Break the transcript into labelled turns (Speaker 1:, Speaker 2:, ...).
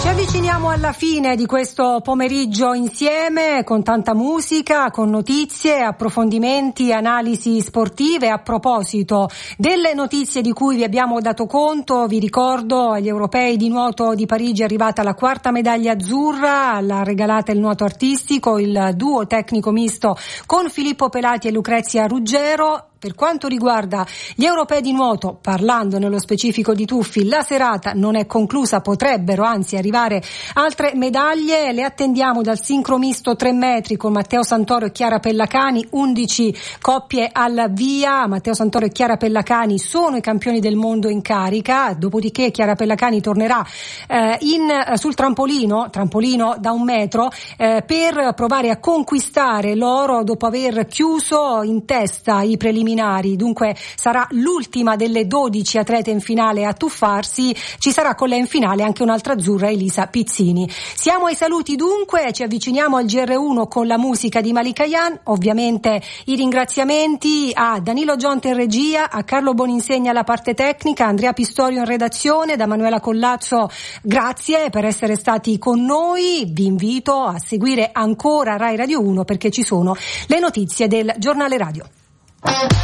Speaker 1: Avviciniamo alla fine di questo pomeriggio insieme, con tanta musica, con notizie, approfondimenti, analisi sportive. A proposito delle notizie di cui vi abbiamo dato conto, vi ricordo agli europei di nuoto di Parigi è arrivata la 4ª medaglia azzurra, l'ha regalata il nuoto artistico, il duo tecnico misto con Filippo Pelati e Lucrezia Ruggero. Per quanto riguarda gli europei di nuoto, parlando nello specifico di tuffi, la serata non è conclusa, potrebbero anzi arrivare altre medaglie. Le attendiamo dal sincro misto 3 metri con Matteo Santoro e Chiara Pellacani, 11 coppie al via. Matteo Santoro e Chiara Pellacani sono i campioni del mondo in carica, dopodiché Chiara Pellacani tornerà sul trampolino da 1 metro per provare a conquistare l'oro dopo aver chiuso in testa i preliminari. Dunque sarà l'ultima delle 12 atlete in finale a tuffarsi. Ci sarà con lei in finale anche un'altra azzurra, Elisa Pizzini. Siamo ai saluti dunque, ci avviciniamo al GR1 con la musica di Malika Yan, ovviamente i ringraziamenti a Danilo Gionte in regia, a Carlo Boninsegna alla parte tecnica, Andrea Pistorio in redazione, da Manuela Collazzo grazie per essere stati con noi. Vi invito a seguire ancora Rai Radio 1 perché ci sono le notizie del giornale radio.